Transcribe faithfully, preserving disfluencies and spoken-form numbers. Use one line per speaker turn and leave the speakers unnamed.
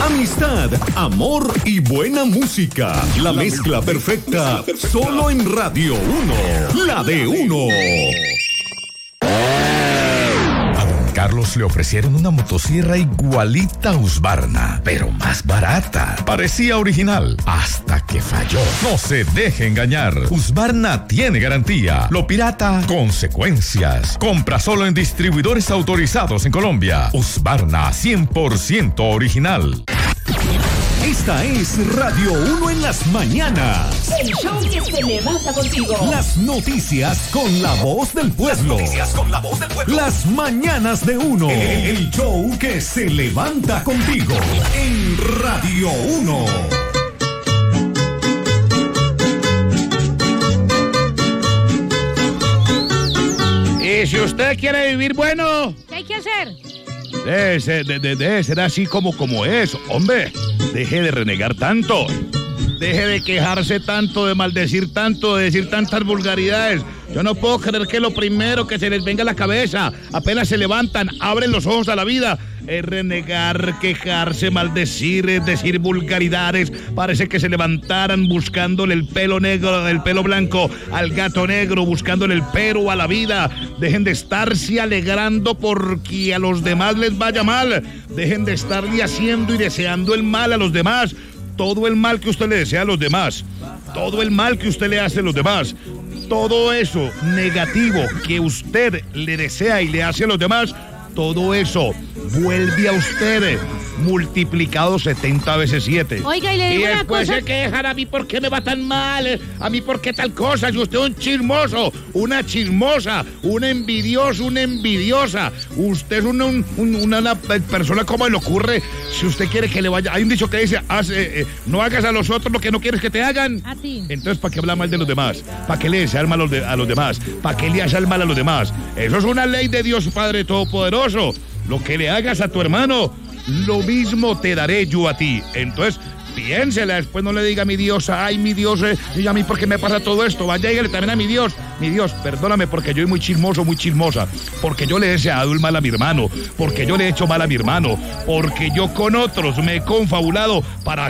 amistad, amor y buena música. La mezcla perfecta, solo en Radio uno, la de uno.
Carlos le ofrecieron una motosierra igualita a Husqvarna, pero más barata. Parecía original, hasta que falló. No se deje engañar. Husqvarna tiene garantía. Lo pirata, consecuencias. Compra solo en distribuidores autorizados en Colombia. Husqvarna, cien por ciento original.
Esta es Radio uno en las mañanas.
El show que se levanta contigo.
Las noticias con la voz del pueblo. Las noticias con la voz del pueblo. Las mañanas de uno. El show que se levanta contigo. En Radio uno.
Y si usted quiere vivir bueno,
¿qué hay que hacer?
Debe ser, de, de, debe ser así como, como es. Hombre, deje de renegar tanto. Deje de quejarse tanto, de maldecir tanto, de decir tantas vulgaridades. Yo no puedo creer que lo primero que se les venga a la cabeza, apenas se levantan, abren los ojos a la vida, es renegar, quejarse, maldecir, es decir vulgaridades. Parece que se levantaran buscándole el pelo negro, el pelo blanco al gato negro, buscándole el pero a la vida. Dejen de estarse alegrando porque a los demás les vaya mal. Dejen de estarle haciendo y deseando el mal a los demás. Todo el mal que usted le desea a los demás, todo el mal que usted le hace a los demás, todo eso negativo que usted le desea y le hace a los demás, todo eso vuelve a usted multiplicado setenta veces siete.
Oiga, y le digo
y
una
después
cosa.
se quejan: a mí por qué me va tan mal, a mí por qué tal cosa, y usted es un chismoso, una chismosa, un envidioso, una envidiosa. Usted es una, un, una, una persona, como le ocurre, si usted quiere que le vaya, hay un dicho que dice, haz, eh, eh, no hagas a los otros lo que no quieres que te hagan.
A ti.
Entonces, ¿para qué habla mal de los demás? ¿Para qué le desea el mal a los, de, a los demás? ¿Para qué le hace el mal a los demás? Eso es una ley de Dios Padre Todopoderoso. Lo que le hagas a tu hermano, lo mismo te daré yo a ti. Entonces, piénsela, después no le diga a mi Dios, ay, mi Dios, eh, y a mí por qué me pasa todo esto. Vaya, dígale también a mi Dios, mi Dios, perdóname porque yo soy muy chismoso, muy chismosa, porque yo le he deseado el mal a mi hermano, porque yo le he hecho mal a mi hermano, porque yo con otros me he confabulado para